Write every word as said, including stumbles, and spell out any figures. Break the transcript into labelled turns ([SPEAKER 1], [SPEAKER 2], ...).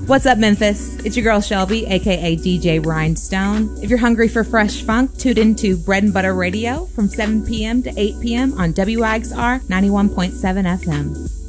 [SPEAKER 1] What's up, Memphis? It's your girl Shelby, aka D J Rhinestone. If you're hungry for fresh funk, tune into Bread and Butter Radio from seven p.m. to eight p.m. on W I X R ninety-one point seven F M.